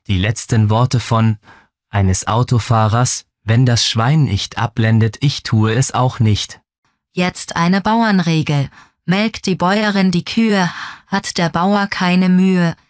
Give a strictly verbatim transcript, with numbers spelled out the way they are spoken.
Die letzten Worte von eines Autofahrers: Wenn das Schwein nicht abblendet, ich tue es auch nicht. Jetzt eine Bauernregel. Melkt die Bäuerin die Kühe, hat der Bauer keine Mühe,